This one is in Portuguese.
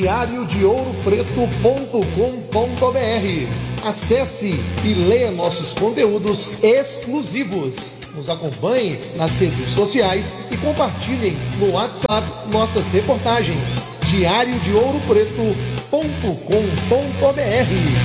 diariodouropreto.com.br. Acesse e leia nossos conteúdos exclusivos. Nos acompanhe nas redes sociais e compartilhem no WhatsApp nossas reportagens. diariodouropreto.com.br.